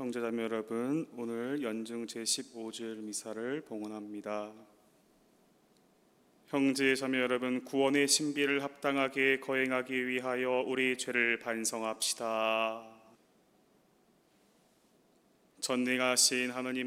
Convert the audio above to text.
형제자매 여러분, 오늘 연중 제15주일 미사를 봉헌합니다. 형제자매 여러분, 구원의 신비를 합당하게 거행하기 위하여 우리 죄를 반성합시다. 전능하신 하느님